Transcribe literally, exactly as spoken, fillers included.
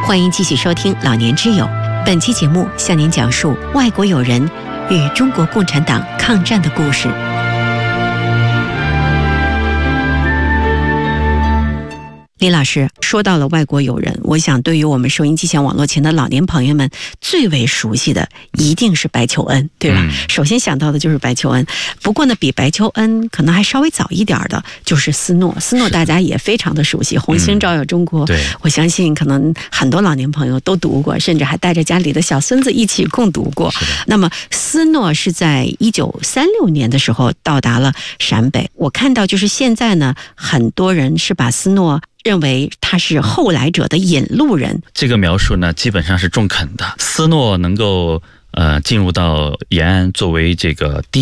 欢迎继续收听老年之友，本期节目向您讲述外国友人与中国共产党抗战的故事。李老师说到了外国友人，我想对于我们收音机前网络前的老年朋友们最为熟悉的一定是白求恩，对吧、嗯、首先想到的就是白求恩。不过呢，比白求恩可能还稍微早一点的就是斯诺。斯诺大家也非常的熟悉，红星照耀中国、嗯、我相信可能很多老年朋友都读过，甚至还带着家里的小孙子一起共读过。那么斯诺是在一九三六年的时候到达了陕北。我看到就是现在呢，很多人是把斯诺认为他是后来者的引路人， 这个描述呢基本上是中肯的。斯诺能够呃进入到延安作为这个第